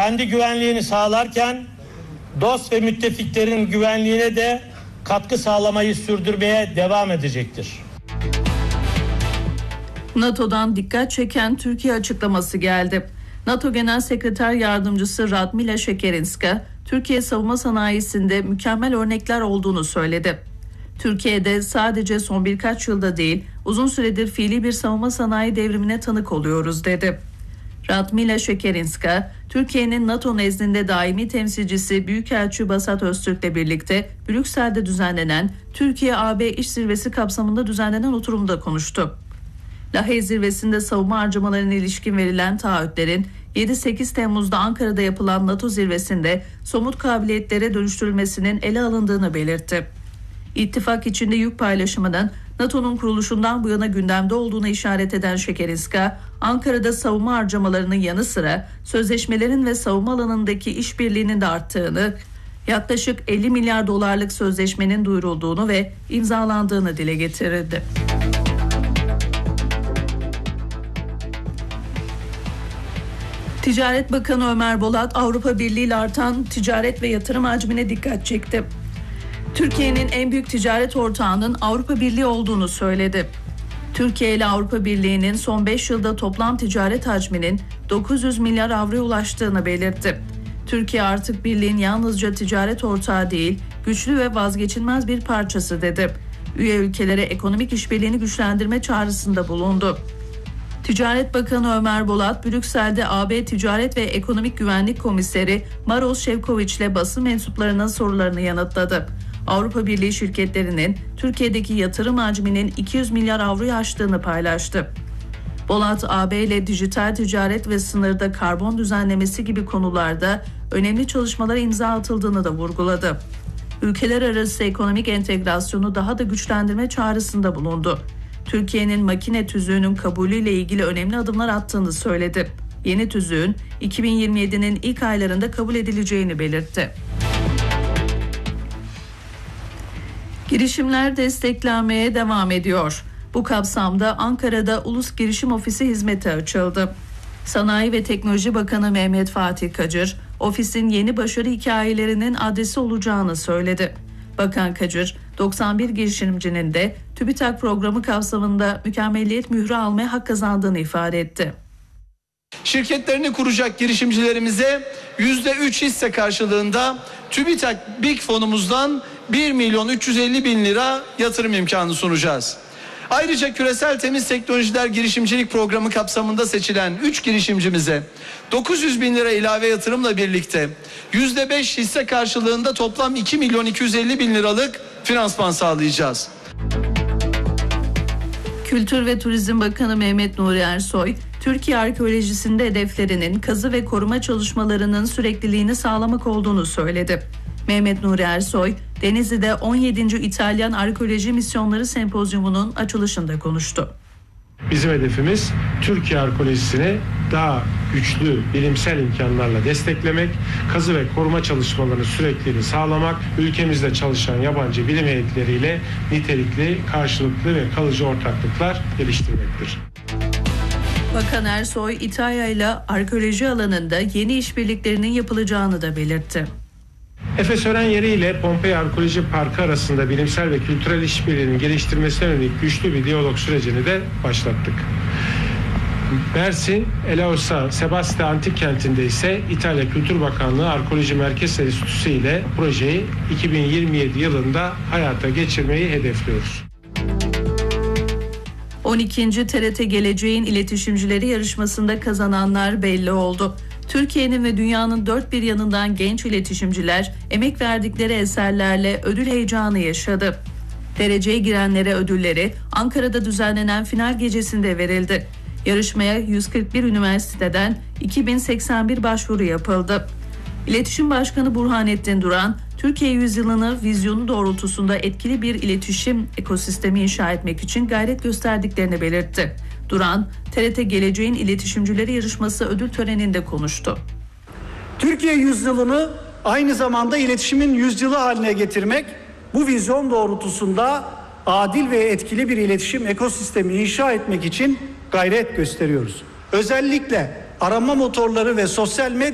kendi güvenliğini sağlarken dost ve müttefiklerin güvenliğine de katkı sağlamayı sürdürmeye devam edecektir. NATO'dan dikkat çeken Türkiye açıklaması geldi. NATO Genel Sekreter Yardımcısı Radmila Shekerinska, Türkiye savunma sanayisinde mükemmel örnekler olduğunu söyledi. Türkiye'de sadece son birkaç yılda değil, uzun süredir fiili bir savunma sanayi devrimine tanık oluyoruz dedi. Radmila Shekerinska, Türkiye'nin NATO nezdinde daimi temsilcisi Büyükelçi Basat Öztürk'le birlikte Brüksel'de düzenlenen Türkiye-AB İş Zirvesi kapsamında düzenlenen oturumda konuştu. Lahey Zirvesi'nde savunma harcamalarına ilişkin verilen taahhütlerin 7-8 Temmuz'da Ankara'da yapılan NATO zirvesinde somut kabiliyetlere dönüştürülmesinin ele alındığını belirtti. İttifak içinde yük paylaşımının NATO'nun kuruluşundan bu yana gündemde olduğuna işaret eden Shekerinska, Ankara'da savunma harcamalarının yanı sıra sözleşmelerin ve savunma alanındaki işbirliğinin de arttığını, yaklaşık 50 milyar dolarlık sözleşmenin duyurulduğunu ve imzalandığını dile getirdi. Ticaret Bakanı Ömer Bolat, Avrupa Birliği ile artan ticaret ve yatırım hacmine dikkat çekti. Türkiye'nin en büyük ticaret ortağının Avrupa Birliği olduğunu söyledi. Türkiye ile Avrupa Birliği'nin son 5 yılda toplam ticaret hacminin 900 milyar avroya ulaştığını belirtti. Türkiye artık birliğin yalnızca ticaret ortağı değil, güçlü ve vazgeçilmez bir parçası dedi. Üye ülkelere ekonomik işbirliğini güçlendirme çağrısında bulundu. Ticaret Bakanı Ömer Bolat, Brüksel'de AB Ticaret ve Ekonomik Güvenlik Komiseri Maroš Šefčovič ile basın mensuplarının sorularını yanıtladı. Avrupa Birliği şirketlerinin Türkiye'deki yatırım hacminin 200 milyar avroyu aştığını paylaştı. Bolat, AB ile dijital ticaret ve sınırda karbon düzenlemesi gibi konularda önemli çalışmalara imza atıldığını da vurguladı. Ülkeler arası ekonomik entegrasyonu daha da güçlendirme çağrısında bulundu. Türkiye'nin makine tüzüğünün kabulüyle ilgili önemli adımlar attığını söyledi. Yeni tüzüğün 2027'nin ilk aylarında kabul edileceğini belirtti. Girişimler desteklenmeye devam ediyor. Bu kapsamda Ankara'da Ulus Girişim Ofisi hizmeti açıldı. Sanayi ve Teknoloji Bakanı Mehmet Fatih Kacır, ofisin yeni başarı hikayelerinin adresi olacağını söyledi. Bakan Kacır, 91 girişimcinin de TÜBİTAK programı kapsamında mükemmelliyet mührü almaya hak kazandığını ifade etti. Şirketlerini kuracak girişimcilerimize %3 hisse karşılığında TÜBİTAK BİK fonumuzdan 1.350.000 lira yatırım imkanı sunacağız. Ayrıca Küresel Temiz Teknolojiler Girişimcilik Programı kapsamında seçilen 3 girişimcimize 900.000 lira ilave yatırımla birlikte %5 hisse karşılığında toplam 2.250.000 liralık finansman sağlayacağız. Kültür ve Turizm Bakanı Mehmet Nuri Ersoy, Türkiye arkeolojisinde hedeflerinin kazı ve koruma çalışmalarının sürekliliğini sağlamak olduğunu söyledi. Mehmet Nuri Ersoy, Denizli'de 17. İtalyan Arkeoloji Misyonları Sempozyumu'nun açılışında konuştu. Bizim hedefimiz Türkiye arkeolojisini daha güçlü bilimsel imkanlarla desteklemek, kazı ve koruma çalışmalarının sürekliliğini sağlamak, ülkemizde çalışan yabancı bilim heyetleriyle nitelikli, karşılıklı ve kalıcı ortaklıklar geliştirmektir. Bakan Ersoy, İtalya ile arkeoloji alanında yeni işbirliklerinin yapılacağını da belirtti. Efes Ören Yeri ile Pompei Arkeoloji Parkı arasında bilimsel ve kültürel işbirliğinin geliştirmesine yönelik güçlü bir diyalog sürecini de başlattık. Mersin, Elaosa, Sebaste Antik Kenti'nde ise İtalya Kültür Bakanlığı Arkeoloji Merkez Enstitüsü ile projeyi 2027 yılında hayata geçirmeyi hedefliyoruz. 12. TRT Geleceğin İletişimcileri yarışmasında kazananlar belli oldu. Türkiye'nin ve dünyanın dört bir yanından genç iletişimciler emek verdikleri eserlerle ödül heyecanı yaşadı. Dereceye girenlere ödülleri Ankara'da düzenlenen final gecesinde verildi. Yarışmaya 141 üniversiteden 2081 başvuru yapıldı. İletişim Başkanı Burhanettin Duran, Türkiye yüzyılını vizyonu doğrultusunda etkili bir iletişim ekosistemi inşa etmek için gayret gösterdiklerini belirtti. Duran, TRT Geleceğin İletişimcileri Yarışması ödül töreninde konuştu. Türkiye yüzyılını aynı zamanda iletişimin yüzyılı haline getirmek, bu vizyon doğrultusunda adil ve etkili bir iletişim ekosistemi inşa etmek için gayret gösteriyoruz. Özellikle arama motorları ve sosyal medya